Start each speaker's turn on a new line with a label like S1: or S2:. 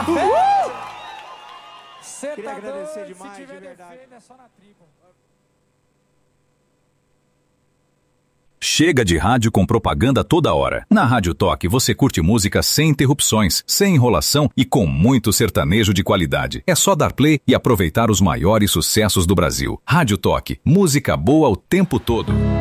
S1: Cê
S2: Queria
S1: tá
S2: agradecer
S1: doido,
S2: demais,
S1: se tiver
S2: de verdade.
S1: defeito é só na tribo.
S3: Chega de rádio com propaganda toda hora. Na Rádio Toque você curte música sem interrupções, sem enrolação e com muito sertanejo de qualidade. É só dar play e aproveitar os maiores sucessos do Brasil. Rádio Toque, música boa o tempo todo.